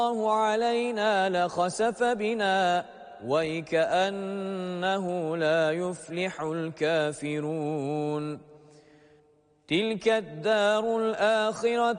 الله علينا لخسف بنا وكأنه لا يفلح الكافرون. تلك الدار الآخرة